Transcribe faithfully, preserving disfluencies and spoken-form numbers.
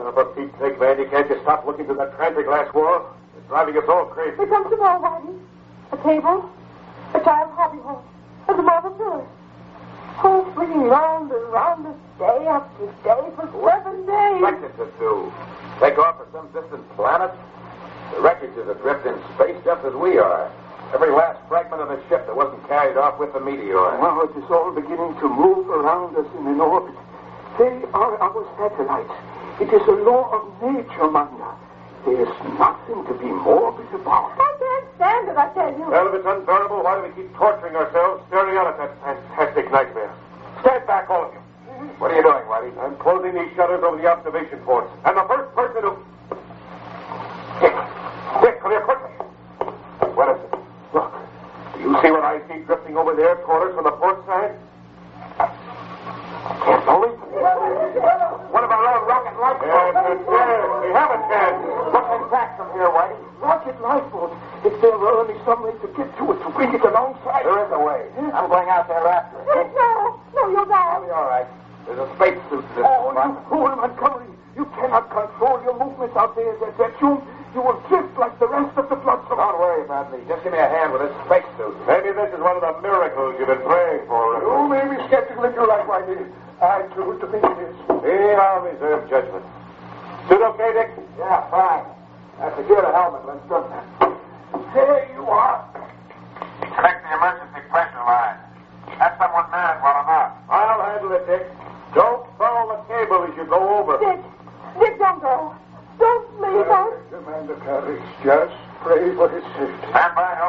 Oh, for Pete's sake, Mandy, can't you stop looking through that glass wall? It's driving us all crazy. Here comes the wall, Whitey. A table, a child's hobby horse, and the marble pillars. Oh, swinging round and round us day after day for seven days. What did it do? Take off for some distant planet? The wreckage is adrift in space just as we are. Every last fragment of the ship that wasn't carried off with the meteor. Now it is all beginning to move around us in an orbit. They are our satellites. It is a law of nature, Manda. There is nothing to be morbid about. I can't stand it, I tell you. Well, if it's unbearable, why do we keep torturing ourselves, staring out at that fantastic nightmare? Stand back, all of you. What are you doing, Whitey? I'm closing these shutters over the observation ports. And the first person who... Dick! Dick, come here quickly. What is it? Look. Do you see what I see drifting over there toward us from the port side? Can't believe it. What about our rocket lifeboat? Yes, yes, we have a chance. Looking back from here, Whitey. Rocket lifeboat. If there were only some way to get to it, to bring it alongside. There is a way. I'm going out there after it. No, no, you'll die. I'll be all right. There's a space suit in this Oh, one. you fool, Montgomery. You cannot control your movements out there, Zet. You, you will drift like the rest of the flotsam. Don't worry about me. Just give me a hand with this space suit. Maybe this is one of the miracles you've been praying for. You may be skeptical if you like, Whitey. I choose to think it is. See, I'll reserve judgment. Suit okay, Dick? Yeah, fine. Now secure the helmet. Let's go. There you are. Connect the emergency pressure line. Have someone manned while I'm out. I'll handle it, Dick. Don't follow the cable as you go over. Dick, Dick, don't go. Don't leave us. Commander Carrick, just pray for his safety. Stand by,